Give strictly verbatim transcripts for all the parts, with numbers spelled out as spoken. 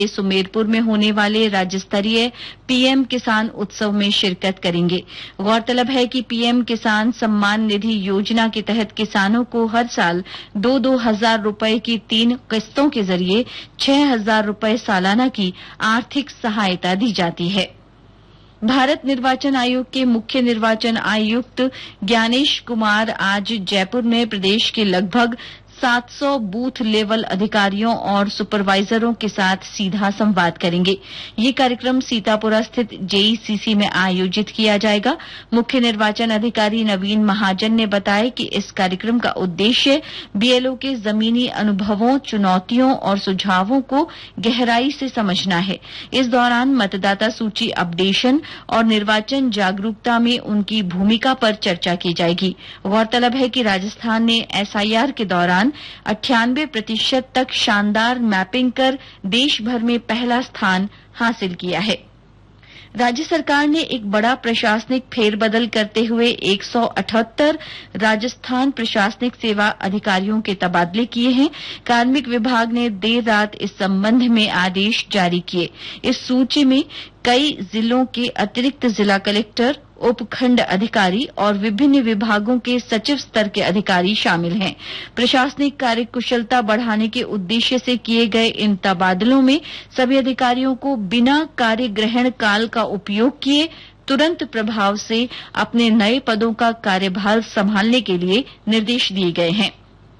सुमेरपुर में होने वाले राज्य स्तरीय पीएम किसान उत्सव में शिरकत करेंगे। गौरतलब है कि पीएम किसान सम्मान निधि योजना के तहत किसानों को हर साल दो दो हजार रूपये की तीन किस्तों के जरिए छह हजार रूपये सालाना की आर्थिक सहायता दी जाती है। भारत निर्वाचन आयोग के मुख्य निर्वाचन आयुक्त ज्ञानेश कुमार आज जयपुर में प्रदेश के लगभग सात सौ बूथ लेवल अधिकारियों और सुपरवाइजरों के साथ सीधा संवाद करेंगे। ये कार्यक्रम सीतापुरा स्थित जेईसीसी में आयोजित किया जाएगा। मुख्य निर्वाचन अधिकारी नवीन महाजन ने बताया कि इस कार्यक्रम का उद्देश्य बीएलओ के जमीनी अनुभवों, चुनौतियों और सुझावों को गहराई से समझना है। इस दौरान मतदाता सूची अपडेशन और निर्वाचन जागरूकता में उनकी भूमिका पर चर्चा की जाएगी। गौरतलब है कि राजस्थान ने एसआईआर के दौरान अट्ठानवे प्रतिशत तक शानदार मैपिंग कर देश भर में पहला स्थान हासिल किया है। राज्य सरकार ने एक बड़ा प्रशासनिक फेरबदल करते हुए एक सौ अठहत्तर राजस्थान प्रशासनिक सेवा अधिकारियों के तबादले किए हैं। कार्मिक विभाग ने देर रात इस संबंध में आदेश जारी किए। इस सूची में कई जिलों के अतिरिक्त जिला कलेक्टर, उपखंड अधिकारी और विभिन्न विभागों के सचिव स्तर के अधिकारी शामिल हैं। प्रशासनिक कार्य कुशलता बढ़ाने के उद्देश्य से किए गए इन तबादलों में सभी अधिकारियों को बिना कार्य ग्रहण काल का उपयोग किए तुरंत प्रभाव से अपने नए पदों का कार्यभार संभालने के लिए निर्देश दिए गए हैं।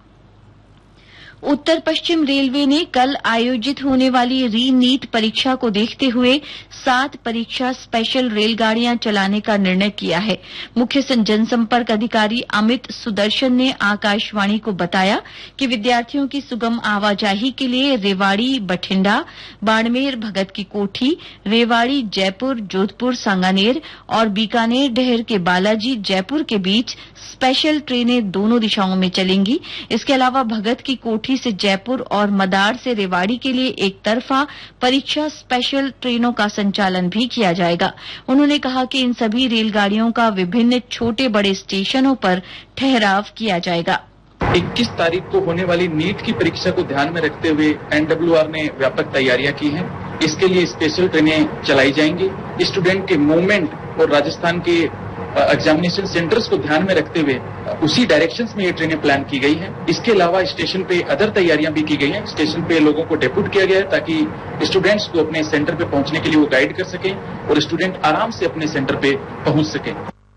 उत्तर पश्चिम रेलवे ने कल आयोजित होने वाली री नीट परीक्षा को देखते हुए सात परीक्षा स्पेशल रेलगाड़ियां चलाने का निर्णय किया है। मुख्य जनसंपर्क अधिकारी अमित सुदर्शन ने आकाशवाणी को बताया कि विद्यार्थियों की सुगम आवाजाही के लिए रेवाड़ी बठिंडा, बाड़मेर भगत की कोठी, रेवाड़ी जयपुर, जोधपुर सांगानेर और बीकानेर डहर के बालाजी जयपुर के बीच स्पेशल ट्रेनें दोनों दिशाओं में चलेंगी। इसके अलावा भगत की कोठी से जयपुर और मदार से रेवाड़ी के लिए एक तरफा परीक्षा स्पेशल ट्रेनों का संचालन भी किया जाएगा। उन्होंने कहा कि इन सभी रेलगाड़ियों का विभिन्न छोटे बड़े स्टेशनों पर ठहराव किया जाएगा। इक्कीस तारीख को होने वाली नीट की परीक्षा को ध्यान में रखते हुए एनडब्ल्यूआर ने व्यापक तैयारियां की हैं। इसके लिए स्पेशल ट्रेनें चलाई जाएंगी। स्टूडेंट के मूवमेंट और राजस्थान के एग्जामिनेशन सेंटर्स को ध्यान में रखते हुए उसी डायरेक्शंस में ये ट्रेनें प्लान की गई हैं। इसके अलावा स्टेशन पे अदर तैयारियां भी की गई हैं। स्टेशन पे लोगों को डेप्यूट किया गया है ताकि स्टूडेंट्स को अपने सेंटर पे पहुंचने के लिए वो गाइड कर सकें और स्टूडेंट आराम से अपने सेंटर पे पहुंच सकें।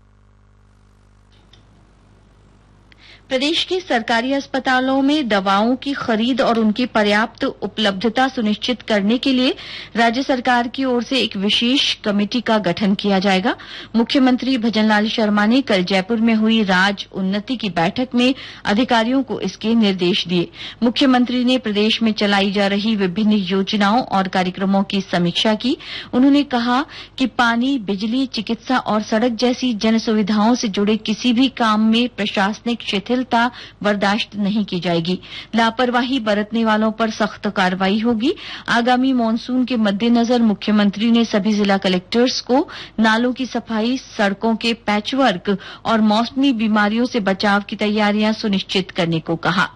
प्रदेश के सरकारी अस्पतालों में दवाओं की खरीद और उनकी पर्याप्त उपलब्धता सुनिश्चित करने के लिए राज्य सरकार की ओर से एक विशेष कमेटी का गठन किया जाएगा। मुख्यमंत्री भजनलाल शर्मा ने कल जयपुर में हुई राज उन्नति की बैठक में अधिकारियों को इसके निर्देश दिए। मुख्यमंत्री ने प्रदेश में चलाई जा रही विभिन्न योजनाओं और कार्यक्रमों की समीक्षा की। उन्होंने कहा कि पानी, बिजली, चिकित्सा और सड़क जैसी जन सुविधाओं से जुड़े किसी भी काम में प्रशासनिक शिथिलता बर्दाश्त नहीं की जाएगी। लापरवाही बरतने वालों पर सख्त कार्रवाई होगी। आगामी मानसून के मद्देनजर मुख्यमंत्री ने सभी जिला कलेक्टर्स को नालों की सफाई, सड़कों के पैचवर्क और मौसमी बीमारियों से बचाव की तैयारियां सुनिश्चित करने को कहा।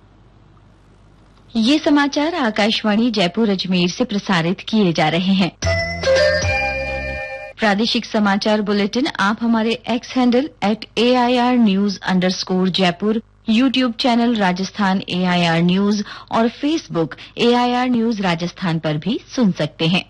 ये समाचार आकाशवाणी जयपुर अजमेर से प्रसारित किए जा रहे हैं। प्रादेशिक समाचार बुलेटिन आप हमारे x handle at AIR news underscore Jaipur, YouTube channel Rajasthan AIR news और फेसबुक एआईआर न्यूज राजस्थान पर भी सुन सकते हैं।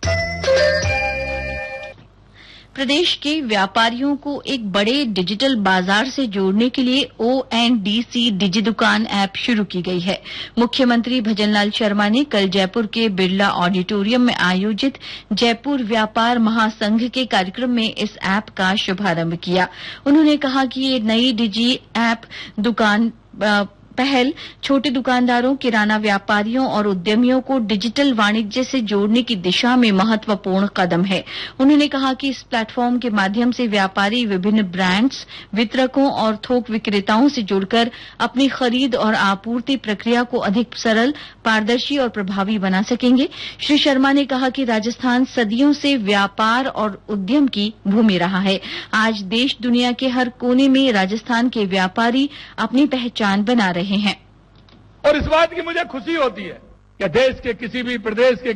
प्रदेश के व्यापारियों को एक बड़े डिजिटल बाजार से जोड़ने के लिए ओएनडीसी डिजी दुकान ऐप शुरू की गई है। मुख्यमंत्री भजनलाल शर्मा ने कल जयपुर के बिरला ऑडिटोरियम में आयोजित जयपुर व्यापार महासंघ के कार्यक्रम में इस ऐप का शुभारंभ किया। उन्होंने कहा कि ये नई डिजी ऐप दुकान आ, पहल छोटे दुकानदारों, किराना व्यापारियों और उद्यमियों को डिजिटल वाणिज्य से जोड़ने की दिशा में महत्वपूर्ण कदम है। उन्होंने कहा कि इस प्लेटफॉर्म के माध्यम से व्यापारी विभिन्न ब्रांड्स, वितरकों और थोक विक्रेताओं से जुड़कर अपनी खरीद और आपूर्ति प्रक्रिया को अधिक सरल, पारदर्शी और प्रभावी बना सकेंगे। श्री शर्मा ने कहा कि राजस्थान सदियों से व्यापार और उद्यम की भूमि रहा है। आज देश दुनिया के हर कोने में राजस्थान के व्यापारी अपनी पहचान बना रहे हैं। और इस बात की मुझे खुशी होती है कि देश के किसी भी प्रदेश के